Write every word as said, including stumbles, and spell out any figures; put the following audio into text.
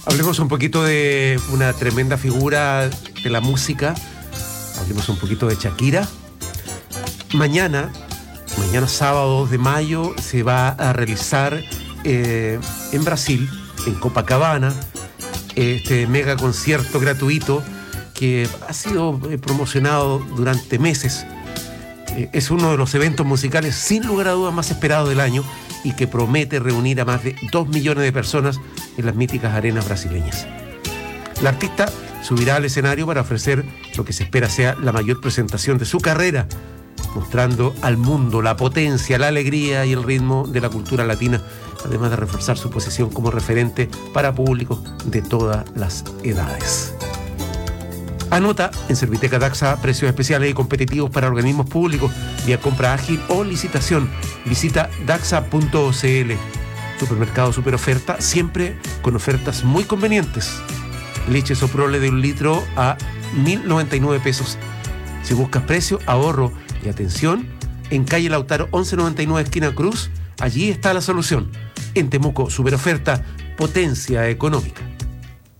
Hablemos un poquito de una tremenda figura de la música. Hablemos un poquito de Shakira. Mañana, mañana sábado dos de mayo, se va a realizar eh, en Brasil, en Copacabana, este mega concierto gratuito que ha sido eh, promocionado durante meses. Eh, es uno de los eventos musicales sin lugar a dudas más esperados del año y que promete reunir a más de dos millones de personas en las míticas arenas brasileñas. La artista subirá al escenario para ofrecer lo que se espera sea la mayor presentación de su carrera, mostrando al mundo la potencia, la alegría y el ritmo de la cultura latina, además de reforzar su posición como referente para públicos de todas las edades. Anota en Serviteca Daxa precios especiales y competitivos para organismos públicos vía compra ágil o licitación. Visita daxa punto c l. Supermercado Super Oferta, siempre con ofertas muy convenientes. Leche Soprole de un litro a mil noventa y nueve pesos. Si buscas precio, ahorro y atención, en calle Lautaro once noventa y nueve, esquina Cruz, allí está la solución. En Temuco, Super Oferta, potencia económica.